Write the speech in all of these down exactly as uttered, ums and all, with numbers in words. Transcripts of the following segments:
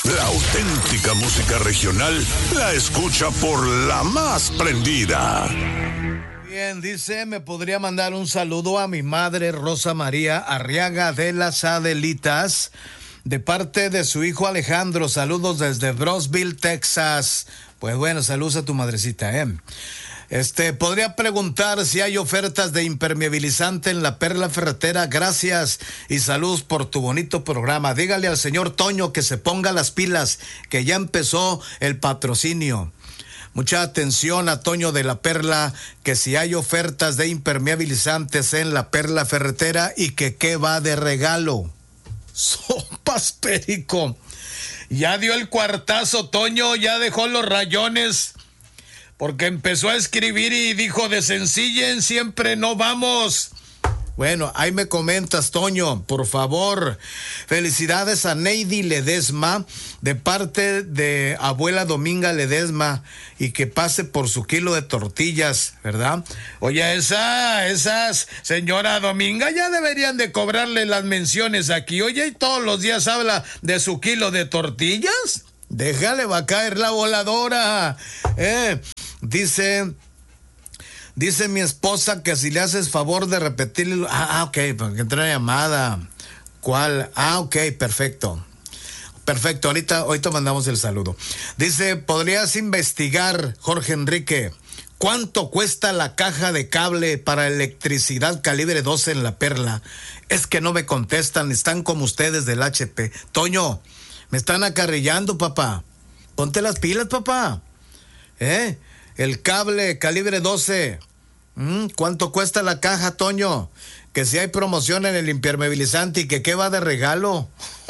La auténtica música regional la escucha por la más prendida. Bien, dice, me podría mandar un saludo a mi madre Rosa María Arriaga de las Adelitas, de parte de su hijo Alejandro. Saludos desde Brosville, Texas. Pues bueno, saludos a tu madrecita, ¿eh? Este, podría preguntar si hay ofertas de impermeabilizante en la Perla Ferretera. Gracias y saludos por tu bonito programa. Dígale al señor Toño que se ponga las pilas, que ya empezó el patrocinio. Mucha atención a Toño de la Perla, que si hay ofertas de impermeabilizantes en la Perla Ferretera y que qué va de regalo. Sopas Perico. Ya dio el cuartazo, Toño, ya dejó los rayones. Porque empezó a escribir y dijo, desencillen, siempre no vamos. Bueno, ahí me comentas, Toño, por favor. Felicidades a Neidy Ledesma, de parte de abuela Dominga Ledesma, y que pase por su kilo de tortillas, ¿verdad? Oye, esa, esas, señora Dominga, ya deberían de cobrarle las menciones aquí. Oye, y todos los días habla de su kilo de tortillas. Déjale, va a caer la voladora. Eh, dice, dice mi esposa que si le haces favor de repetirle. Ah, ah ok, porque entró una llamada. ¿Cuál? Ah, ok, perfecto. Perfecto, ahorita, ahorita mandamos el saludo. Dice, ¿podrías investigar, Jorge Enrique, cuánto cuesta la caja de cable para electricidad calibre doce en la Perla? Es que no me contestan, están como ustedes del H P. Toño, me están acarrillando, papá. Ponte las pilas, papá. ¿Eh? El cable calibre doce. ¿Mm? ¿Cuánto cuesta la caja, Toño? Que si hay promoción en el impermeabilizante y que qué va de regalo.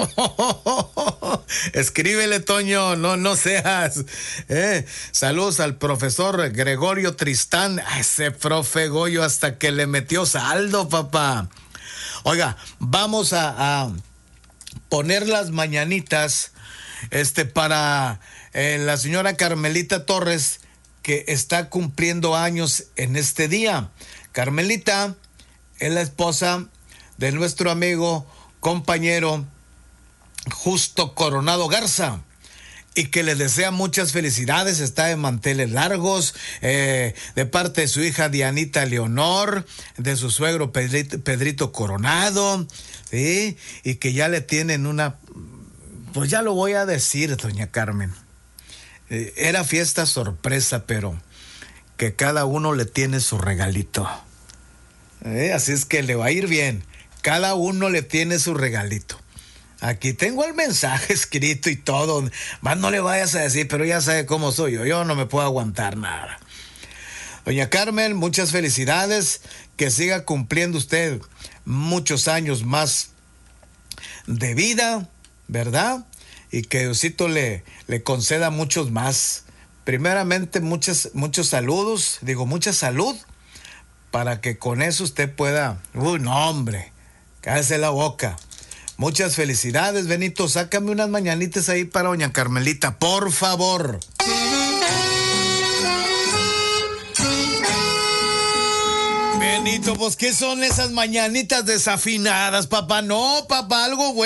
Escríbele, Toño, no, no seas. ¿Eh? Saludos al profesor Gregorio Tristán. A ese profe Goyo hasta que le metió saldo, papá. Oiga, vamos a... a poner las mañanitas este para eh, la señora Carmelita Torres, que está cumpliendo años en este día. Carmelita es la esposa de nuestro amigo, compañero Justo Coronado Garza, y que le desea muchas felicidades. Está de manteles largos, eh, de parte de su hija Dianita Leonor, de su suegro Pedrito, Pedrito Coronado, ¿sí? Y que ya le tienen una, pues ya lo voy a decir, doña Carmen, eh, era fiesta sorpresa, pero que cada uno le tiene su regalito, ¿eh? Así es que le va a ir bien, cada uno le tiene su regalito. Aquí tengo el mensaje escrito y todo. Más no le vayas a decir, pero ya sabe cómo soy yo. Yo no me puedo aguantar nada. Doña Carmen, muchas felicidades. Que siga cumpliendo usted muchos años más de vida, ¿verdad? Y que Diosito le, le conceda muchos más. Primeramente, muchas, muchos saludos. Digo, mucha salud. Para que con eso usted pueda... Uy, no, hombre. Cállese la boca. Muchas felicidades, Benito. Sácame unas mañanitas ahí para doña Carmelita, por favor. Benito, pues, ¿qué son esas mañanitas desafinadas, papá? No, papá, algo bueno.